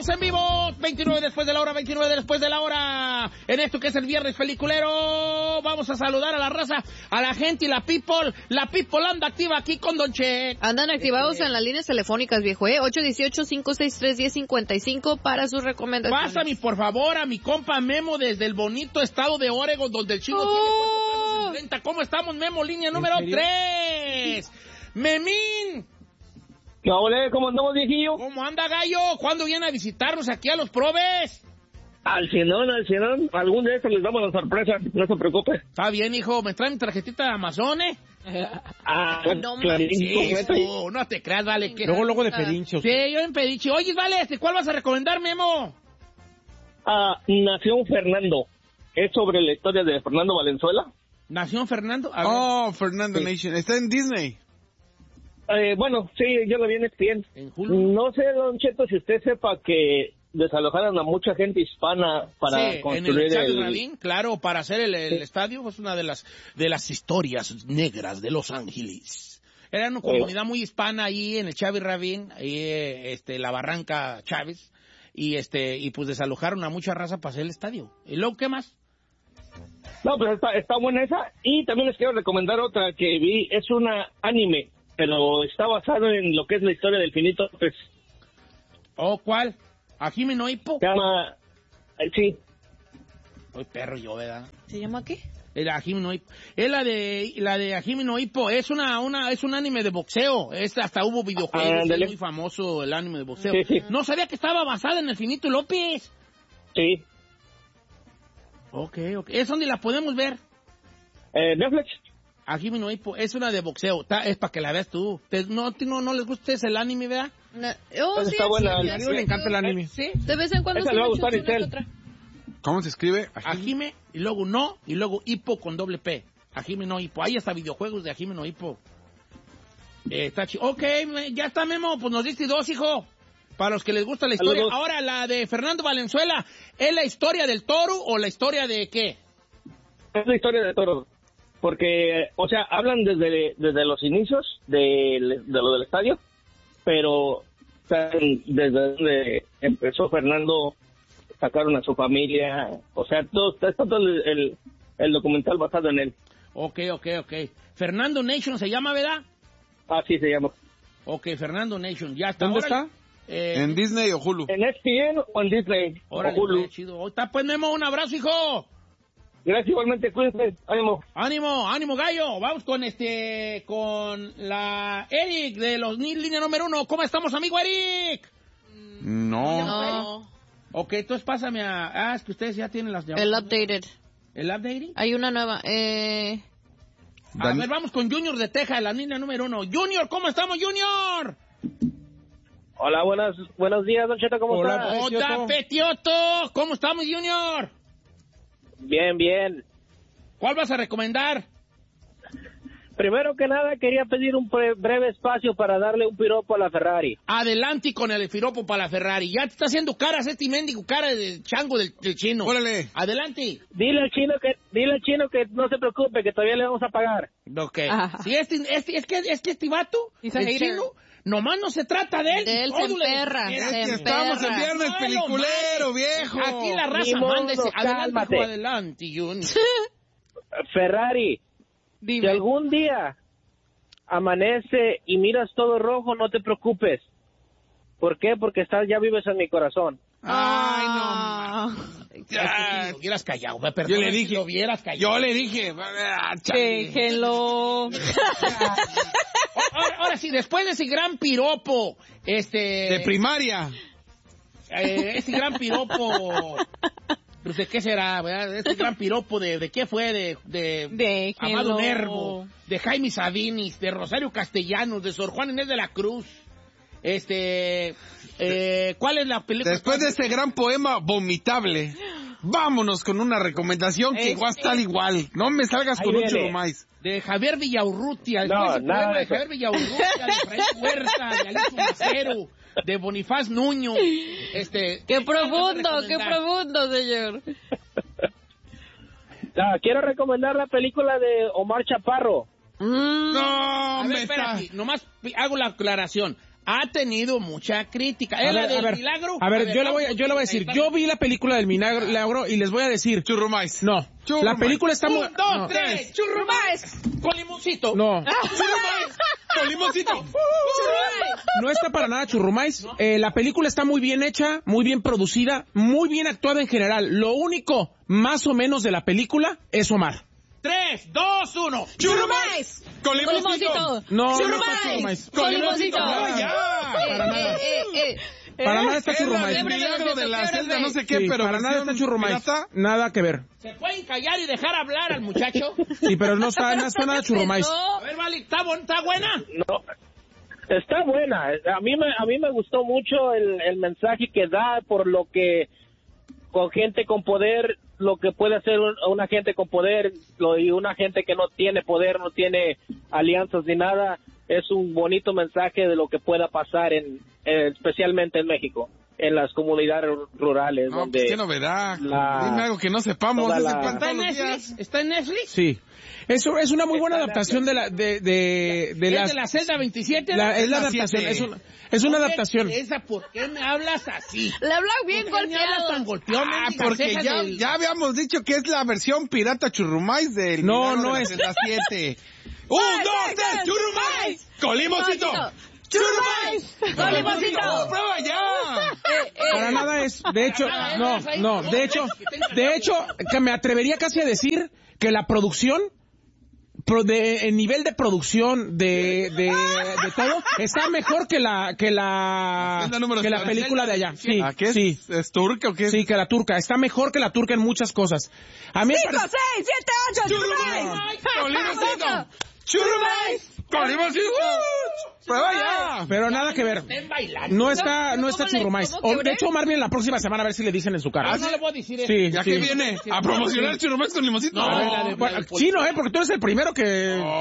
Estamos en vivo, 29 después de la hora, 29 después de la hora. En esto que es el viernes peliculero, vamos a saludar a la raza, a la gente y la people. La people anda activa aquí con Don Che. Andan activados en las líneas telefónicas, viejo, 818-563-1055 para sus recomendaciones. Pásame, por favor, a mi compa Memo desde el bonito estado de Oregon, donde el chino tiene 4 casas en renta. ¿Cómo estamos, Memo? Línea número 3. Memín. ¿Qué ole? ¿Cómo andamos, viejillo? ¿Cómo anda, gallo? ¿Cuándo viene a visitarnos aquí a los probes? Al cienón. Algún de estos les damos la sorpresa, no se preocupe. Está bien, hijo. ¿Me trae mi tarjetita de Amazon, No, clarísimo. No te creas, vale. Que... Luego de Pedincho. Sí, yo en Pediche. Oye, vale, ¿cuál vas a recomendar, Memo? Nación Fernando. Es sobre la historia de Fernando Valenzuela. ¿Nación Fernando? Fernando Sí. Nation. Está en Disney. Bueno, sí, yo lo vi en ESPN. En Hulu. No sé, Don Cheto, si usted sepa que desalojaron a mucha gente hispana para sí, construir en el Chávez Rabín, claro, para hacer el estadio. Es una de las historias negras de Los Ángeles. Era una comunidad muy hispana ahí en el Chávez Rabín, ahí la Barranca Chávez, y pues desalojaron a mucha raza para hacer el estadio. ¿Y luego qué más? No, pues está buena esa. Y también les quiero recomendar otra que vi. Es una anime, pero está basado en lo que es la historia del Finito López. ¿Oh, cuál? ¿Ajime no Hippo? Se llama... sí. Soy perro yo, ¿verdad? ¿Se llama qué? Era Ajime no Hippo. Es la de Ajime no Hippo. Es un anime de boxeo. Hasta hubo videojuegos. Es muy famoso el anime de boxeo. Sí. No sabía que estaba basada en el Finito López. Sí. Ok. ¿Es donde la podemos ver? Netflix. Ajime no Hippo. Es una de boxeo. Es para que la veas tú. ¿No les gusta ese el anime, verdad? Sí, está buena. A mí le encanta el anime. ¿Sí? De vez en cuando esa sí le va a me gustar, echo una que Itzel. otra. ¿Cómo se escribe? Ajime, y luego no, y luego Hippo con doble P. Ajime no Hippo. Hay hasta videojuegos de Ajime no Hippo. Está chido. Ok, ya está, Memo. Pues nos diste 2, hijo. Para los que les gusta la historia. Saludos. Ahora, la de Fernando Valenzuela, ¿es la historia del toro o la historia de qué? Es la historia de toros. Porque, o sea, hablan desde los inicios de lo del estadio, pero desde donde empezó Fernando, sacaron a su familia, o sea, está todo el documental basado en él. Ok. Fernando Nation se llama, ¿verdad? Así se llama. Ok, Fernando Nation, ya está. ¿Dónde Órale. está? ¿En Disney o Hulu? En ESPN o en Disney. Órale, o Hulu. chido. Ahí está, pues, Memo, un abrazo, hijo. Gracias, igualmente, cuídense. Ánimo. Ánimo, gallo. Vamos con la Eric de los línea número 1. ¿Cómo estamos, amigo Eric? No. Ok, entonces pásame es que ustedes ya tienen las llamadas. El updated. ¿El updating? Hay una nueva. A ver, vamos con Junior de Texas, la línea número 1. Junior, ¿cómo estamos, Junior? Hola, buenos días, Don Cheto, ¿cómo está? Hola, Petioto. ¿Cómo estamos, Junior? Bien. ¿Cuál vas a recomendar? Primero que nada, quería pedir un breve espacio para darle un piropo a la Ferrari. Adelante con el piropo para la Ferrari. Ya te está haciendo caras mendigo, cara de chango del chino. Órale. Adelante. Dile al chino que no se preocupe, que todavía le vamos a pagar. Ok. Ajá. Sí, es que este vato, He's a el hater. chino, nomás no se trata de él. De él se Todo le- emperra. Mira, Se Es que emperra. estamos en viernes No, peliculero, viejo. Aquí la raza Ni modo, manda ese. Adelante, cálmate. hijo, adelante, Junior. Ferrari, si Dime. algún día amanece y miras todo rojo, no te preocupes. ¿Por qué? Porque ya vives en mi corazón. Ay, no. Ya, si lo hubieras callado, perdón. Yo le dije. Si lo hubieras callado. Yo le dije. Chale. Déjenlo. Ahora sí, después de ese gran piropo, De primaria. ese gran piropo, pues de qué será, ¿verdad? Este gran piropo de qué fue, de Déjenlo. Amado Nervo, de Jaime Sabinis, de Rosario Castellanos, de Sor Juan Inés de la Cruz. ¿Cuál es la película? Después de este gran poema vomitable, vámonos con una recomendación que igual está igual. No me salgas Ahí con un viene. chulo más. De Javier Villaurrutia, No, ese nada poema de de eso. Javier Villaurrutia, de Efraín Huerta, de Alito Macero, de Bonifaz Nuño. Qué profundo, señor. Quiero recomendar la película de Omar Chaparro. No, A ver, me está. espérate, nomás hago la aclaración. ha tenido mucha crítica. ¿Es la del milagro? A ver, yo le voy a decir, yo vi la película del milagro y les voy a decir... Churrumais. No, la película está muy... 1, 2, 3, churrumais. Con limoncito. No. Churrumais. Con limoncito. No está para nada churrumais. La película está muy bien hecha, muy bien producida, muy bien actuada en general. Lo único, más o menos, de la película es Omar. 3, 2, 1. ¡Churrumais! Con limoncito. No, ¡Churrumais! no está churrumais. ¡Con limoncito! Ya. Para nada. Para nada está churrumais. El milagro de la celda, no sé qué, Sí, pero para nada está churrumais. pirata. Nada que ver. ¿Se pueden callar y dejar hablar al muchacho? Sí, pero no está nada churrumais. A ver, Vali, ¿está buena? No, está buena. A mí me gustó mucho el mensaje que da, por lo que con gente con poder, lo que puede hacer una gente con poder y una gente que no tiene poder, no tiene alianzas ni nada. Es un bonito mensaje de lo que pueda pasar especialmente en México, en las comunidades rurales. No, donde pues qué novedad. Dime algo que no sepamos. ¿Está en Netflix? ¿Está en Netflix? Sí. Eso es una muy buena adaptación de ¿Es de la celda 27? es la adaptación, es una adaptación. ¿Por qué me hablas así? Le habla bien ¿Por qué me hablas tan golpeado. golpeado? Porque ya habíamos dicho que es la versión pirata churrumais del No, milagro no de la es. celda 7. 1, 2, 3, churrumais. Con limoncito. ¡Churrumais! ¡Con limoncito! ¡Prueba ya! Para nada es, de hecho, de hecho, que me atrevería casi a decir que la producción, el nivel de producción de todo, está mejor que la película de allá. Sí, ¿A qué es? sí. ¿Es turca o qué? Sí, que la turca. Está mejor que la turca en muchas cosas. A mí 5, 6, 7, 8, ¡churrumais! ¡Con limoncito! ¡Churrumais! ¡Con limoncito! ¡Prueba ya! Pero nada que ver. Estén bailando. No está churrumais. ¿cómo que De hecho, Omar viene la próxima semana a ver si le dicen en su cara. No le voy a decir eso. Sí, ¿Ya sí. que viene? ¿A promocionar churrumais con limoncito? No, Bueno, chino, porque tú eres el primero que...